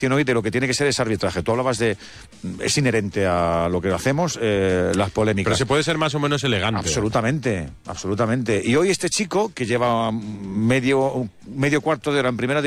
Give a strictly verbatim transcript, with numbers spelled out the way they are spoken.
hoy de lo que tiene que ser ese arbitraje. Tú hablabas de... Es inherente a lo que hacemos, eh, las polémicas. Pero se puede ser más o menos elegante. Absolutamente, absolutamente. Y hoy este chico, que lleva medio, medio cuarto de hora en primera